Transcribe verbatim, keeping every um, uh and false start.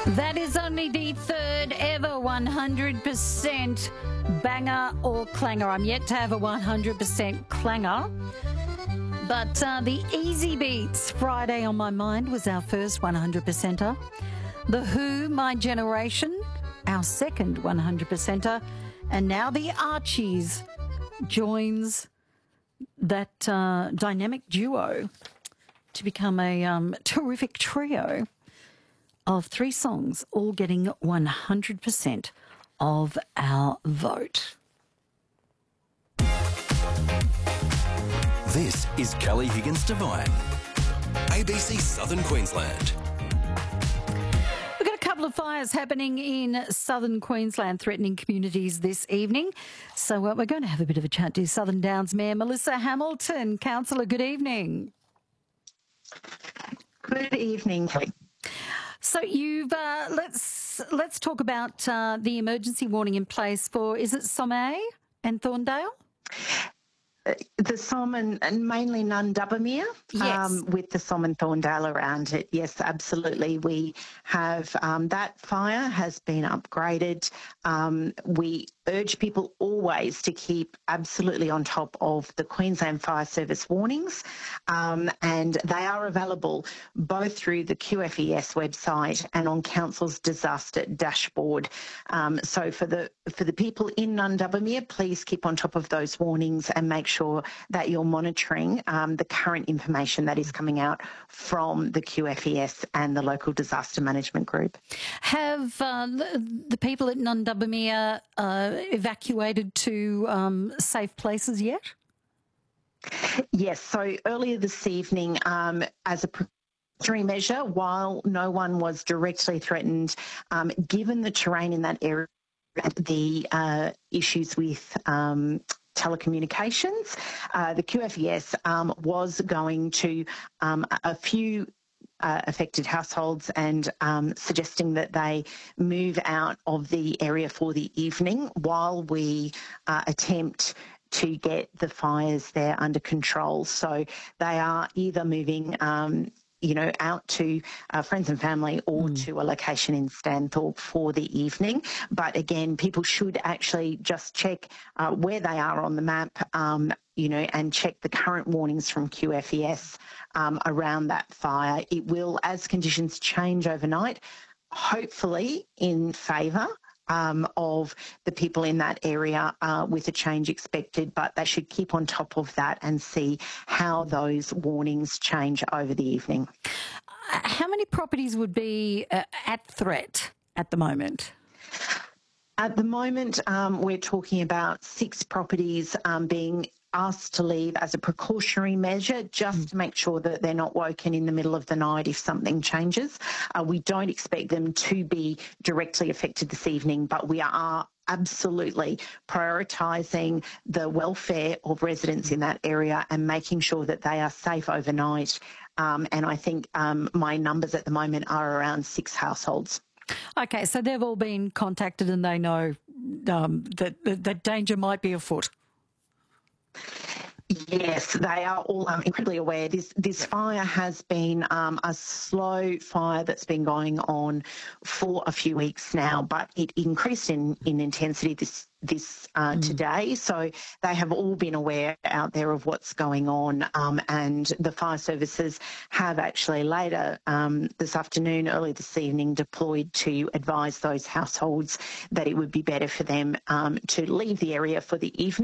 That is only the third ever one hundred percent banger or clanger. I'm yet to have a one hundred percent clanger. But uh, the Easy Beats Friday on My Mind was our first one hundred percenter. The Who, My Generation, our second one hundred percenter. And now the Archies joins that uh, dynamic duo to become a um, terrific trio of three songs, all getting one hundred percent of our vote. This is Kelly Higgins Devine, A B C Southern Queensland. We've got a couple of fires happening in southern Queensland threatening communities this evening. So uh, we're going to have a bit of a chat to Southern Downs Mayor Melissa Hamilton. Councillor, good evening. Good evening, Kelly. So you've uh, let's let's talk about uh, the emergency warning in place for, is it Somay and Thorndale? Uh, the Somme and, and mainly Nundubbermere, Yes. um, with the Somme and Thorndale around it. Yes, absolutely. We have um, that fire has been upgraded. Um, we urge people always to keep absolutely on top of the Queensland Fire Service warnings, um, and they are available both through the Q F E S website and on Council's disaster dashboard. Um, so for the for the people in Nundubbermere, please keep on top of those warnings and make sure that you're monitoring um, the current information that is coming out from the Q F E S and the local disaster management group. Have uh, the, the people at Nundubbermere uh, evacuated to um, safe places yet? Yes, so earlier this evening, um, as a precautionary measure, while no one was directly threatened, um, given the terrain in that area, the uh, issues with um, telecommunications, uh, the Q F E S um, was going to um, a few Uh, affected households and um, suggesting that they move out of the area for the evening while we uh, attempt to get the fires there under control. So they are either moving um, you know, out to uh, friends and family or mm. to a location in Stanthorpe for the evening. But again, people should actually just check uh, where they are on the map, um, you know, and check the current warnings from Q F E S um, around that fire. It will, as conditions change overnight, hopefully in favour Um, of the people in that area uh, with a change expected, but they should keep on top of that and see how those warnings change over the evening. How many properties would be uh, at threat at the moment? At the moment, um, we're talking about six properties um, being asked to leave as a precautionary measure, just mm. to make sure that they're not woken in the middle of the night if something changes. Uh, we don't expect them to be directly affected this evening, but we are absolutely prioritising the welfare of residents in that area and making sure that they are safe overnight. Um, and I think um, my numbers at the moment are around six households. Okay, so they've all been contacted and they know um, that, that, that danger might be afoot. Yes, they are all um, incredibly aware. This this fire has been um, a slow fire that's been going on for a few weeks now, but it increased in, in intensity this this uh, mm. today. So they have all been aware out there of what's going on, um, and the fire services have actually later um, this afternoon, early this evening, deployed to advise those households that it would be better for them um, to leave the area for the evening.